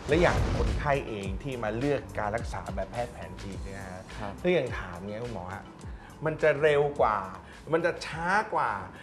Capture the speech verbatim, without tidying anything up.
และอย่างคนไข้เองที่มาเลือกการรักษาแบบแพทย์แผนจีนเนี่ยนะฮะถ้าอย่างถามเนี้ยคุณหมอฮะมันจะเร็วกว่ามันจะช้ากว่า